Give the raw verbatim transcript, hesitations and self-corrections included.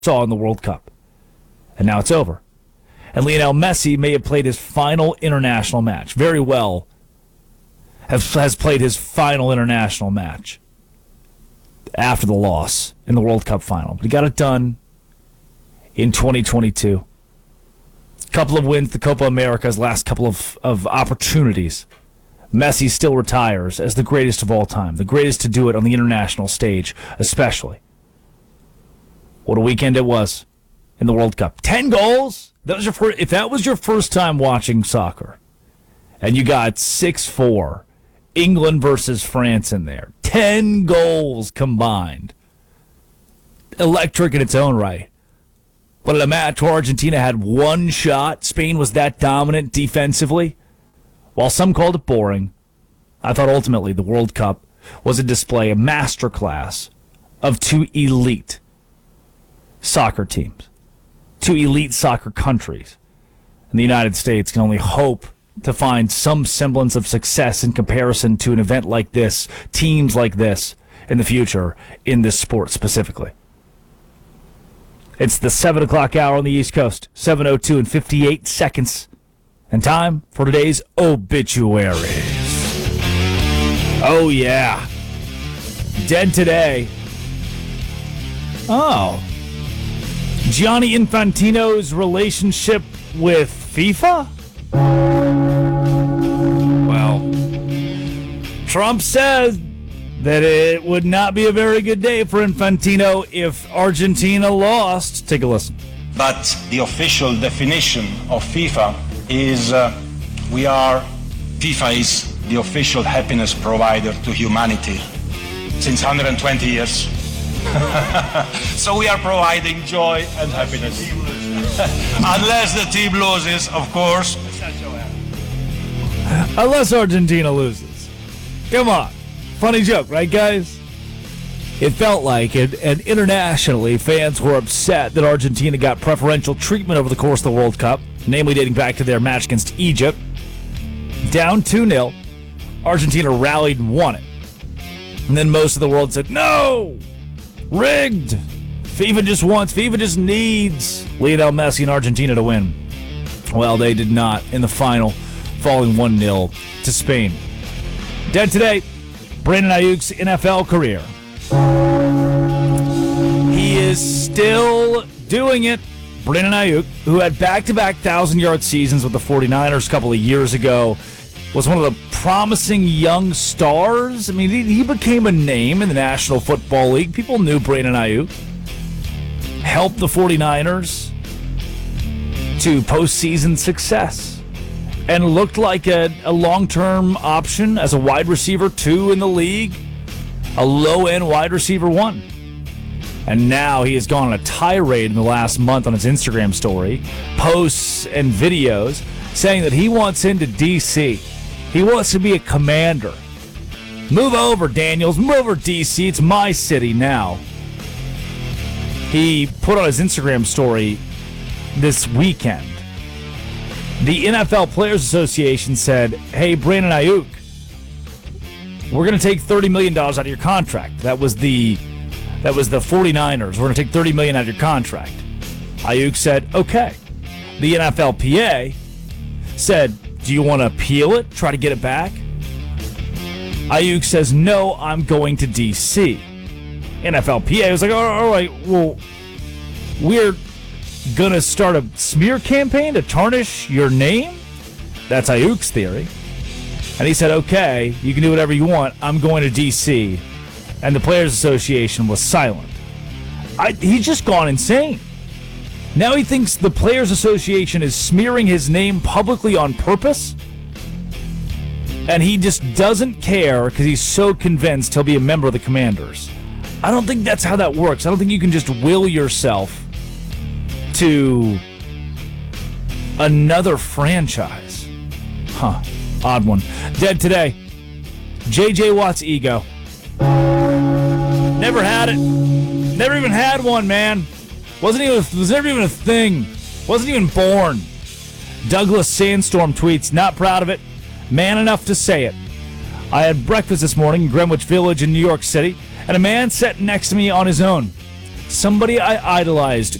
saw in the World Cup. And now it's over. And Lionel Messi may have played his final international match. Very well have, has played his final international match after the loss in the World Cup final. But he got it done in twenty twenty-two. Couple of wins, the Copa America's last couple of, of opportunities. Messi still retires as the greatest of all time, the greatest to do it on the international stage, especially. What a weekend it was in the World Cup. Ten goals. That was your first, if that was your first time watching soccer, and you got six four, England versus France in there. Ten goals combined. Electric in its own right. But in a match where Argentina had one shot, Spain was that dominant defensively. While some called it boring, I thought ultimately the World Cup was a display, a masterclass of two elite soccer teams, two elite soccer countries. And the United States can only hope to find some semblance of success in comparison to an event like this, teams like this, in the future, in this sport specifically. It's the seven o'clock hour on the East Coast, seven oh two and fifty-eight seconds. And time for today's obituaries. Oh, yeah. Dead today. Oh. Gianni Infantino's relationship with FIFA? Well, Trump says that it would not be a very good day for Infantino if Argentina lost. Take a listen. But the official definition of FIFA is uh, we are, FIFA is the official happiness provider to humanity since one hundred twenty years. So we are providing joy and happiness. Unless the team loses, of course. Unless Argentina loses. Come on. Funny joke, right, guys? It felt like it, and internationally, fans were upset that Argentina got preferential treatment over the course of the World Cup, namely dating back to their match against Egypt. Down two nil, Argentina rallied and won it. And then most of the world said, no! Rigged! FIFA just wants, FIFA just needs Lionel Messi and Argentina to win. Well, they did not in the final, falling one nil to Spain. Dead today, Brandon Ayuk's N F L career. He is still doing it. Brandon Ayuk, who had back-to-back one thousand-yard seasons with the forty-niners a couple of years ago, was one of the promising young stars. I mean, he, he became a name in the National Football League. People knew Brandon Ayuk. Helped the forty-niners to postseason success. And looked like a, a long-term option as a wide receiver two in the league. A low-end wide receiver one. And now he has gone on a tirade in the last month on his Instagram story, posts and videos, saying that he wants into D C. He wants to be a commander. Move over, Daniels. Move over, D C. It's my city now. He put on his Instagram story this weekend. The N F L Players Association said, hey, Brandon Ayuk, we're going to take thirty million dollars out of your contract. That was the that was the forty-niners. We're going to take thirty million dollars out of your contract. Ayuk said, okay. The N F L P A said, do you want to appeal it, try to get it back? Ayuk says, no, I'm going to D C. N F L P A was like, all right, well, we're going to start a smear campaign to tarnish your name? That's Ayuk's theory. And he said, okay, you can do whatever you want. I'm going to D C. And the Players Association was silent. I, he's just gone insane. Now he thinks the Players Association is smearing his name publicly on purpose. And he just doesn't care because he's so convinced he'll be a member of the Commanders. I don't think that's how that works. I don't think you can just will yourself to another franchise. Huh. Odd one. Dead today. J J Watt's ego. Never had it. Never even had one, man. Wasn't even, was never even a thing. Wasn't even born. Douglas Sandstorm tweets, not proud of it. Man enough to say it. I had breakfast this morning in Greenwich Village in New York City, and a man sat next to me on his own. somebody I idolized